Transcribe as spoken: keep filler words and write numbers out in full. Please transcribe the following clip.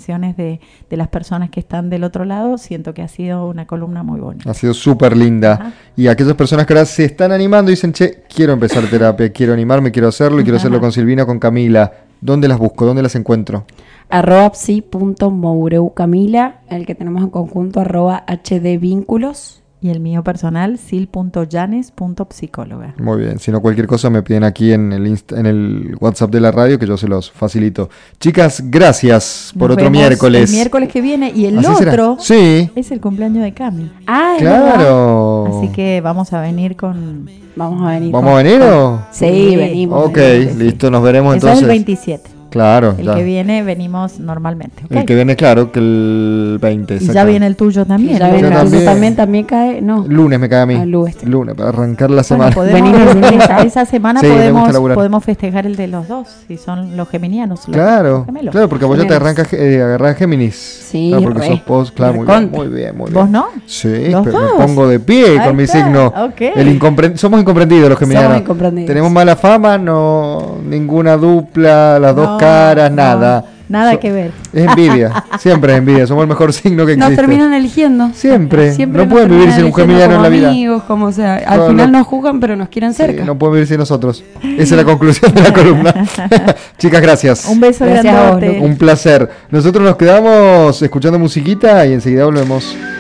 reflexiones de, de las personas que están del otro lado, siento que ha sido una columna muy bonita. Ha sido súper linda. Ajá. Y aquellas personas que ahora se están animando y dicen, che, quiero empezar terapia, quiero animarme, quiero hacerlo y quiero Ajá. hacerlo con Silvina, con Camila. ¿Dónde las busco? ¿Dónde las encuentro? Arroba psi punto moureu Camila, el que tenemos en conjunto, arroba hdvínculos. Y el mío personal, sil punto llanes punto psicóloga. Muy bien, si no cualquier cosa me piden aquí en el insta, en el WhatsApp de la radio que yo se los facilito. Chicas, gracias por Nos otro miércoles. El miércoles que viene y el ¿Así otro sí. es el cumpleaños de Cami. Ah, claro. Así que vamos a venir con... Vamos a venir. ¿Vamos con... a venir o...? Sí, sí, venimos. Ok, venimos. listo, nos veremos Eso entonces. Es el veintisiete. Claro, el ya. que viene venimos normalmente. ¿Okay? El que viene, claro, que el veinte. Y ya viene el tuyo también. Ya viene el tuyo también, también cae, no. Lunes me cae a mí. Ah, lunes. Lunes, para arrancar la semana. Bueno, podemos, esa, esa semana sí, podemos, podemos festejar el de los dos, si son los geminianos. Los claro, claro, porque vos ya te arrancas, eh, agarrás Géminis. Sí, claro, porque sos post, claro, muy bien, muy bien, muy bien. ¿Vos no? Sí, ¿Los pero dos? me pongo de pie Ahí con mi está. signo. Okay. El incompre- somos incomprendidos los geminianos. Somos incomprendidos. Tenemos mala fama, no, ninguna dupla, las No, dos caras, no. nada. Nada So, que ver. Es envidia, siempre es envidia, somos el mejor signo que existe. Nos terminan eligiendo. Siempre, Siempre no pueden vivir sin un geminiano en la vida. Amigos, como sea, al no, final no, nos juzgan pero nos quieren cerca. Sí, no pueden vivir sin nosotros. Esa es la conclusión de la columna. Chicas, gracias. Un beso gracias grandote. Un placer. Nosotros nos quedamos escuchando musiquita y enseguida volvemos.